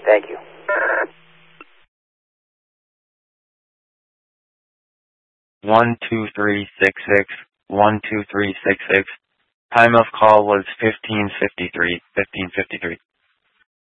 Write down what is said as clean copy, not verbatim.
Thank you. One 12366. Time of call was 15:53.